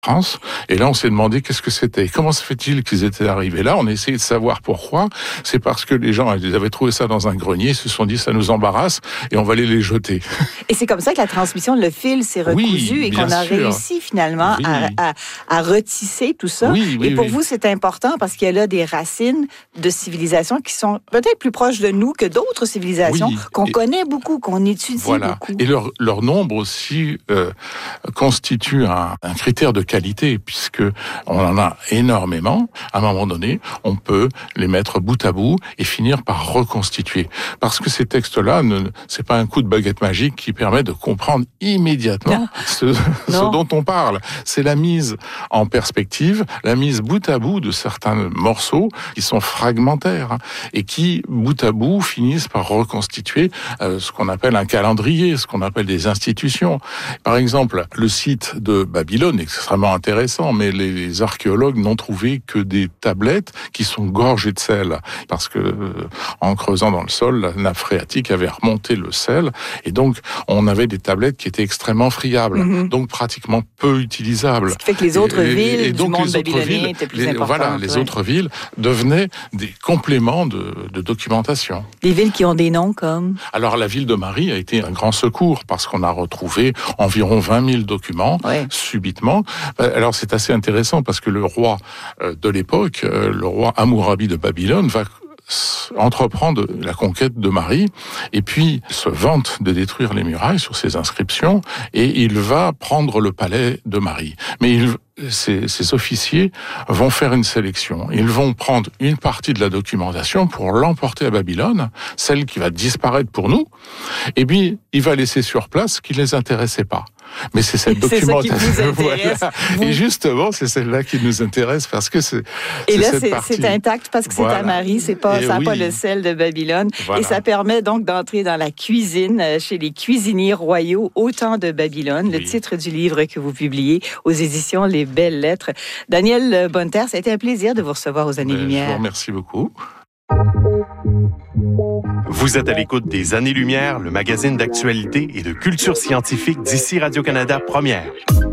France. Et là, on s'est demandé qu'est-ce que c'était. Comment se fait-il qu'ils étaient arrivés là? On a essayé de savoir pourquoi. C'est parce que les gens, ils avaient trouvé ça dans un grenier, se sont dit ça nous embarrasse et on va aller les jeter. Et c'est comme ça que la transmission, le fil s'est recousu et qu'on a réussi finalement à retisser tout ça. Et pour vous, c'est important parce qu'il y a là des racines de civilisations qui sont peut-être plus proches de nous que d'autres civilisations qu'on connaît beaucoup, qu'on étudie beaucoup. Et leur nombre aussi constitue un critère de qualité, puisque on en a énormément. À un moment donné, on peut les mettre bout à bout et finir par reconstituer. Parce que ces textes-là, c'est pas un coup de baguette magique qui permet de comprendre immédiatement ce dont on parle. C'est la mise en perspective, la mise bout à bout de certains morceaux qui sont fragmentaires et qui, bout à bout, finissent par reconstituer ce qu'on appelle un calendrier, ce qu'on appelle des institutions. Par exemple, le site de Babylone est extrêmement intéressant, mais les archéologues n'ont trouvé que des tablettes qui sont gorgées de sel, parce que en creusant dans le sol, la nappe phréatique avait remonté le sel, et donc on avait des tablettes qui étaient extrêmement friables, donc pratiquement peu utilisables. Ce qui fait que les autres villes du monde babylonien étaient plus importantes. Les autres villes devenaient des compléments de documentation. Des villes qui ont des noms comme... Alors la ville de Marie a été un grand secours, parce qu'on a retrouvé environ 20 000 documents subitement. Alors c'est assez intéressant parce que le roi de l'époque, le roi Hammurabi de Babylone, va entreprendre la conquête de Marie et puis se vante de détruire les murailles sur ses inscriptions et il va prendre le palais de Marie. Mais ces officiers vont faire une sélection. Ils vont prendre une partie de la documentation pour l'emporter à Babylone, celle qui va disparaître pour nous, et puis il va laisser sur place ce qui les intéressait pas. Mais c'est cette documentation. C'est ça qui vous intéresse. Et justement, c'est celle-là qui nous intéresse parce que c'est. Et là, c'est intact parce que c'est à Marie, ça n'a pas le sel de Babylone. Et ça permet donc d'entrer dans la cuisine chez les cuisiniers royaux au temps de Babylone, le titre du livre que vous publiez aux éditions Les Belles Lettres. Daniel Bonneterre, ça a été un plaisir de vous recevoir aux Années-Lumière. Je vous remercie beaucoup. Vous êtes à l'écoute des Années-Lumière, le magazine d'actualité et de culture scientifique d'ici Radio-Canada Première.